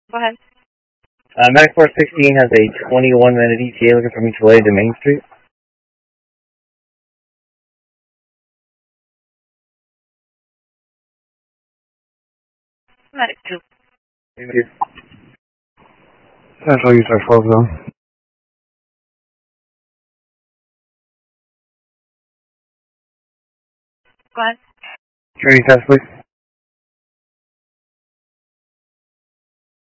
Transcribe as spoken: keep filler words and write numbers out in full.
Go ahead. Uh, Medic four sixteen has a twenty-one minute E T A looking from mutual aid to Main Street. Medic two. Thank you. Central use our twelve zone. Go ahead. Training test, please.